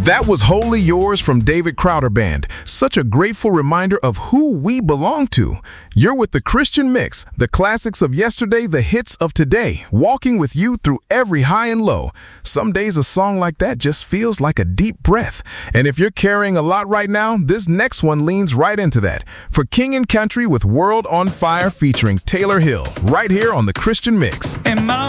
That was Wholly Yours from David Crowder Band. Such a grateful reminder of who we belong to. You're with the Christian Mix, the classics of yesterday, the hits of today, walking with you through every high and low. Some days a song like that just feels like a deep breath. And if you're carrying a lot right now, this next one leans right into that. For King and Country with World on Fire featuring Taylor Hill, right here on the Christian Mix.